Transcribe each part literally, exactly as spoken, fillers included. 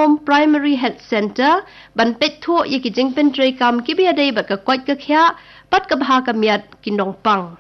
Home Primary Health Center ban pet tho ye ki jing pen trei kam ki bia dei ba ka kwat ka khya pat ka bha ka miat kinong pang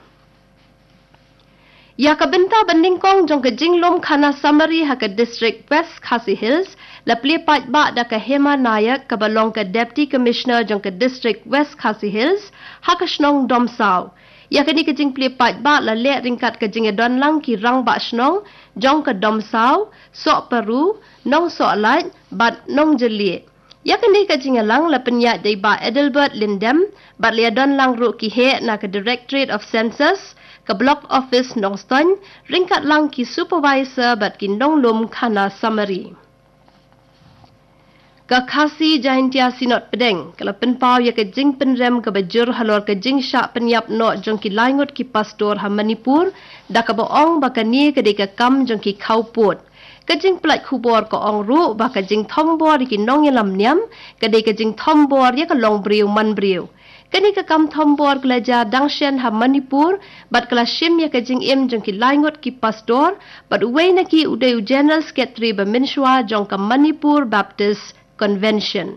ya ka benta banding kong jong ka jing lom khana summary ha ka district West Khasi Hills la ple pat ba da ka Hema Nayak ka balong ka deputy commissioner jong ka district West Khasi Hills ha ka snong dom saw ya ka ni ka jing ple pat ba la le ringkat ka jing don lang ki rang ba snong jong ka dom saw so peru nong so lat bat nong jeli ya ka ni ka jing lang la penya dei ba Edelbert Lindem bat le don lang ru ki he na ka Directorate of Census ka block office nong ston ringkat lang ki supervisor bat ki nong lum khana summary ka khasi jaintia sinot pedeng kala penpau ya ka jing penrem ka bajur halor ka jing sha penyap no jong ki laingot ki pastor ha Manipur da ka boong ba ka ni ka de ka kam jong ki khauput ka jing plat khubor ka ong ru ba ka jing thombor ki nong yalam niam ka de ka jing thombor ya ka long briu man briu kani ka kam thombor klaja dangshen ha Manipur bat kala shim ya ka jing em jong ki laingot ki pastor bat uwei na ki udeu general secretary ba minshwa jong ka Manipur Baptist Convention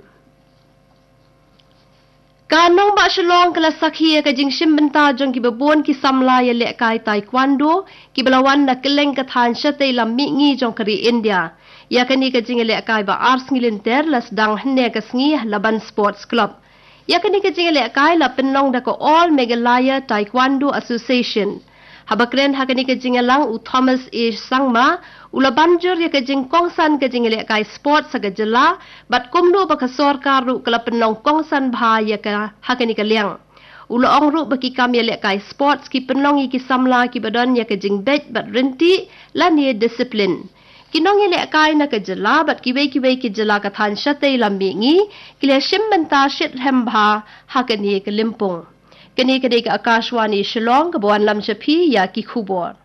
kanong ba shalong kala sakhi ka jing shim benta jong ki babon ki samla ya le kai taekwondo ki balawan na keleng ka than shatei lam mi ngi jong kari India ya kani ka jing le kai ba arts ngilinter las dang hne ka sngi laban sports club ya kani ka jing le kai la penlong da ko All Meghalaya Taekwondo Association habakren ha kani ka jing lang u Thomas A Sangma ulabanjur ya ka jing kongsan ka jing le kai sports sa gajala bat kumdo ba ka sarkar ru kala penlong kongsan bha ya ka ha kani ka liang ula ong ru ba ki kam ya le kai sports ki penlong ki samla ki badan ya ka jing bet bat renti la ni discipline kinong ile kai na ka jala bat kiwe kiwe ki jala ka than shatei lambi ngi kile shim banta shit hembha ha ka ni ka limpong kani ka de ka akashwani shillong ka bon lam chapi ya ki khubor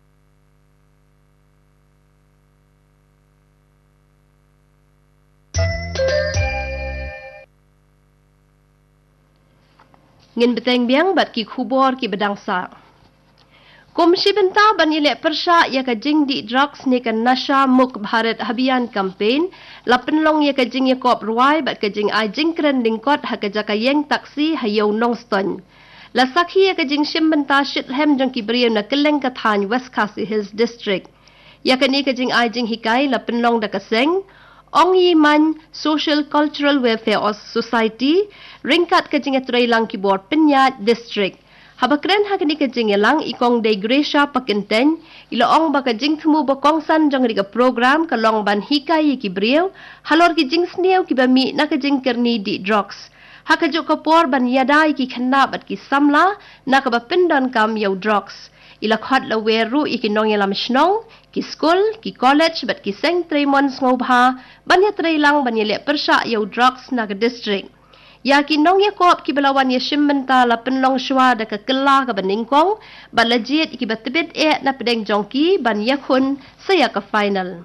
ngin beteng biang bat ki khubor ki bedangsa Komisi benta banile persha ya ka jing di drugs ni ka nasha muk Bharat Abhiyan campaign la penlong ya ka jing ya kop ruai bat ka jing ai jing kren lingkot ha ka jaka yeng taksi hayo nong ston la sakhi ya ka jing shim benta shit hem jong ki briyo na keleng ka than West Khasi Hills district ya ka ni ka jing ai jing hikai la penlong da ka seng ong yi man social cultural welfare society ringkat ka jing atrai lang ki board penya district habakren hakani ka jing lang ikong de Gresha pakenten ilaong baka jing thumu bakong san jong ri ka program ka long ban hikai ki brieu halor ki jing sneu ki bami na ka jing kerni di drugs hakajo ka por ban yadai ki khanna bat ki samla na ka ba pindan kam yo drugs ila khat la weru ikinong yalam snong ki school ki college bat ki seng tremon ngobha ban ya trei lang ban yele persha yo drugs na ka district ya ki nong ya kop ki belawan ya shimmenta la penlong shwa da ka kela ka baningkong ban legit ki batbit e na pedeng jongki ban ya khun saya ka final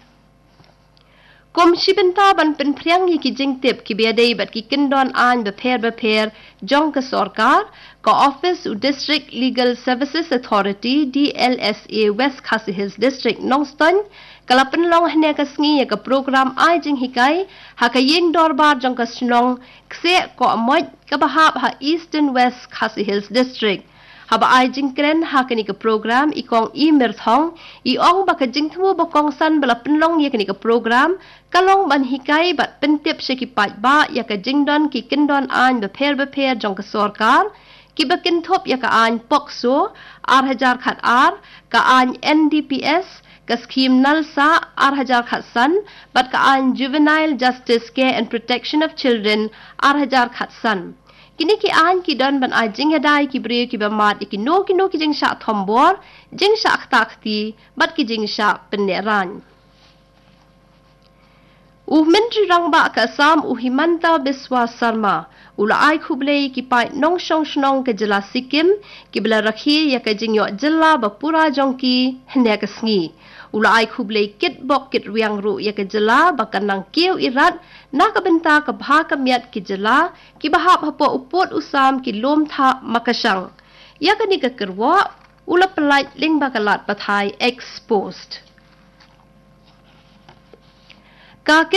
kom shibenta ban pen priang ki jingtip ki biadei bat ki kindon an be pher be pher jong ka sarkar ka office u district legal services authority D L S A West Khasi Hills district nongston kala penlong hne ka sngi ya ka program ai jing hikai ha ka yeng dorbar jong ka snong kse ko moj ka bahab ha eastern West Khasi Hills district haba ai jing kren ha ka ni ka program ikong i mirthong i ong ba ka jing thu ba kong san bala penlong ya ka ni ka program kalong ban hikai bat pentip se ki pat ba ya ka jing don ki kindon an be pher be pher jong ka sarkar ki ba kin thop ya ka an pokso ar hajar khat ar ka an N D P S ka scheme nalsa ar hajar khatsan bat ka an juvenile justice care and protection of children ar hajar khatsan kini ki an ki don ban a jing hadai ki bre ki ba mat ki no ki no ki jing sha thombor jing sha takti bat ki jing sha peneran u mentri rang ba ka sam u Himanta Biswa Sarma ula ai khublei ki pai nong shong shnong ke jila Sikkim ki bla rakhi ya ka jing yo jilla ba pura jongki hne ka sngi ula ai khublei kit bok kit riang ru ya ka jila ba kanang kiu irat na ka benta ka bha ka miat ki jila ki bahap hapo upot usam ki lom tha makashang ya ka ni ka kerwa ula pelai ling ba kalat pathai exposed ka